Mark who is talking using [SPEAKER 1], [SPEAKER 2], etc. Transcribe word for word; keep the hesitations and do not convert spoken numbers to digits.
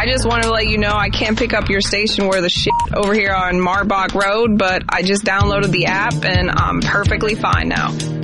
[SPEAKER 1] just wanted to let you know I can't pick up your station where the shit over here on Marbach Road, but I just downloaded the app and I'm perfectly fine now.